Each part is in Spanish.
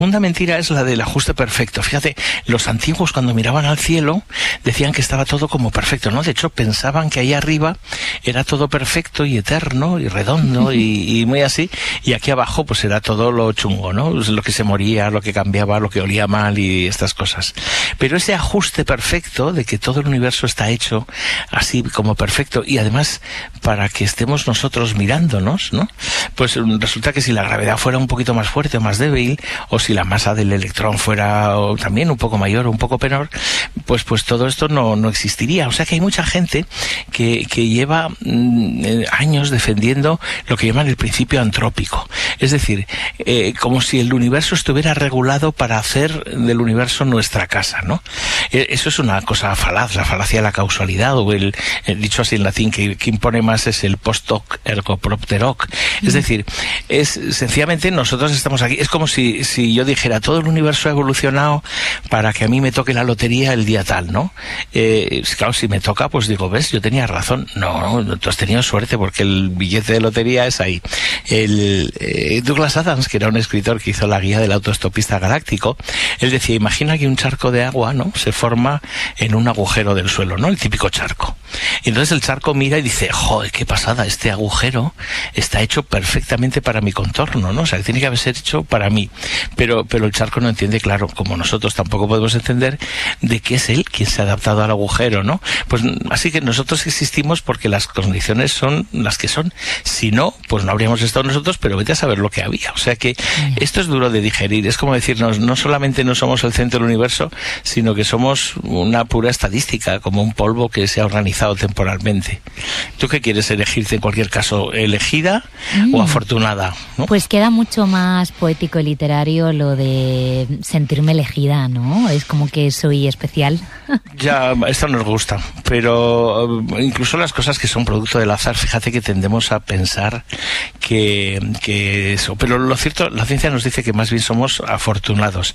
Una mentira es la del ajuste perfecto. Fíjate, los antiguos cuando miraban al cielo decían que estaba todo como perfecto, ¿no? De hecho, pensaban que ahí arriba era todo perfecto y eterno y redondo y muy así, y aquí abajo pues era todo lo chungo, ¿no? Lo que se moría, lo que cambiaba, lo que olía mal y estas cosas. Pero ese ajuste perfecto de que todo el universo está hecho así como perfecto, y además para que estemos nosotros mirándonos, ¿no? Pues resulta que si la gravedad fuera un poquito más fuerte o más débil, o si la masa del electrón fuera también un poco mayor o un poco menor, pues todo esto no existiría. O sea que hay mucha gente que lleva años defendiendo lo que llaman el principio antrópico. Es decir, como si el universo estuviera regulado para hacer del universo nuestra casa, ¿no? Eso es una cosa falaz, la falacia de la causalidad, o el dicho así en latín, que impone más es el post hoc ergo propter hoc. Es decir, es sencillamente nosotros estamos aquí. Es como si yo dijera, todo el universo ha evolucionado para que a mí me toque la lotería el día tal, ¿no? Claro, si me toca, pues digo, ¿ves? Yo tenía razón. No, tú has tenido suerte porque el billete de lotería es ahí. Douglas Adams, que era un escritor que hizo la guía del autoestopista galáctico, él decía, imagina que un charco de agua, ¿no?, se forma en un agujero del suelo, ¿no?, el típico charco. Y entonces el charco mira y dice, joder, qué pasada, este agujero está hecho perfectamente para mi contorno, ¿no? O sea, que tiene que haber sido hecho para mí. Pero el charco no entiende, claro, como nosotros tampoco podemos entender, de que es él quien se ha adaptado al agujero, ¿no? Pues así que nosotros existimos porque las condiciones son las que son. Si no, pues no habríamos estado nosotros, pero vete a saber lo que había. O sea que esto es duro de digerir. Es como decirnos, no solamente no somos el centro del universo, sino que somos una pura estadística, como un polvo que se ha organizado temporalmente. ¿Tú qué quieres elegirte en cualquier caso? ¿Elegida o afortunada, ¿no? Pues queda mucho más poético y literario lo de sentirme elegida, ¿no? Es como que soy especial. Ya, esto nos gusta, pero incluso las cosas que son producto del azar, fíjate que tendemos a pensar que eso, pero lo cierto, la ciencia nos dice que más bien somos afortunados.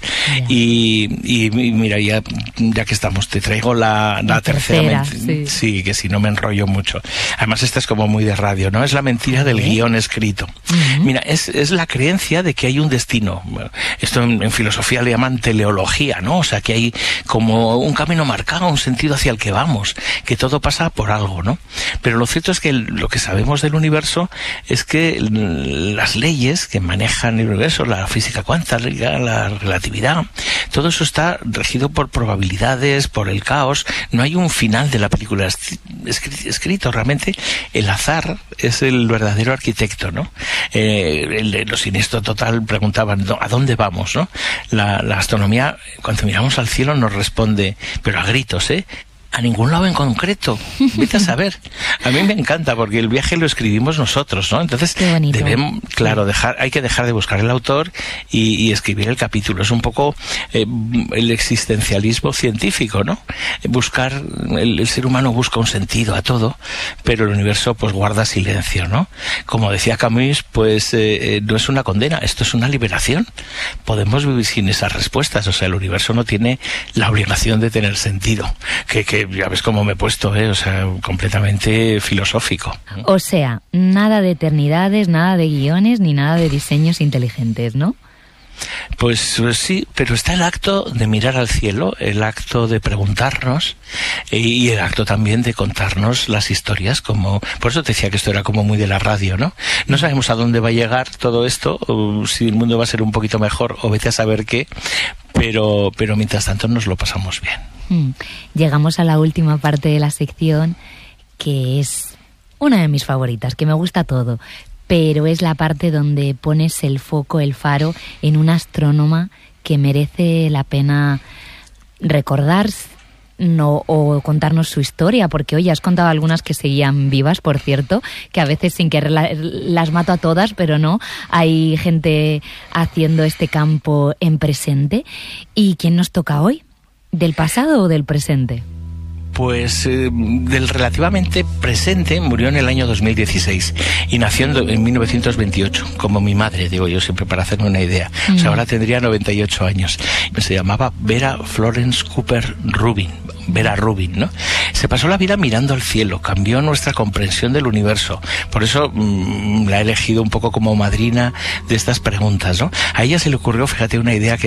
Y mira, ya que estamos, te traigo la tercera sí, que si no me enrollo mucho. Además esta es como muy de radio, ¿no? Es la mentira del guión escrito. Mira, es la creencia de que hay un destino. Esto en filosofía le llaman teleología, ¿no? O sea, que hay como un camino marcado, un sentido hacia el que vamos, que todo pasa por algo, ¿no? Pero lo cierto es que lo que sabemos del universo es que las leyes que manejan el universo, la física cuántica, la relatividad, todo eso está regido por probabilidades, por el caos. No hay un final de la película escrito. Realmente el azar es el verdadero arquitecto, ¿no? Los Siniestro Total preguntaban, ¿a dónde vamos, no? La astronomía, cuando miramos al cielo, nos responde, pero a gritos, a ningún lado en concreto. Vete a saber. A mí me encanta porque el viaje lo escribimos nosotros, ¿no? Entonces debemos, claro, hay que dejar de buscar el autor y escribir el capítulo. Es un poco el existencialismo científico, ¿no? El ser humano busca un sentido a todo, pero el universo pues guarda silencio, ¿no? Como decía Camus, pues no es una condena, esto es una liberación. Podemos vivir sin esas respuestas. O sea, el universo no tiene la obligación de tener sentido. Que ya ves cómo me he puesto, o sea, completamente filosófico. O sea, nada de eternidades, nada de guiones, ni nada de diseños inteligentes, ¿no? Pues sí, pero está el acto de mirar al cielo, el acto de preguntarnos y el acto también de contarnos las historias, como por eso te decía que esto era como muy de la radio, ¿no? No sabemos a dónde va a llegar todo esto, o si el mundo va a ser un poquito mejor, o vete a saber qué, pero mientras tanto nos lo pasamos bien. Llegamos a la última parte de la sección, que es una de mis favoritas, que me gusta todo, pero es la parte donde pones el foco, el faro, en una astrónoma que merece la pena recordar o contarnos su historia, porque hoy has contado algunas que seguían vivas, por cierto, que a veces sin querer las mato a todas, pero no, hay gente haciendo este campo en presente. ¿Y quién nos toca hoy? ¿Del pasado o del presente? Pues del relativamente presente, murió en el año 2016 y nació en 1928, como mi madre, digo yo siempre para hacerme una idea. O sea, ahora tendría 98 años. Se llamaba Vera Florence Cooper Rubin. Vera Rubin, ¿no? Se pasó la vida mirando al cielo, cambió nuestra comprensión del universo. Por eso la he elegido un poco como madrina de estas preguntas, ¿no? A ella se le ocurrió, fíjate, una idea que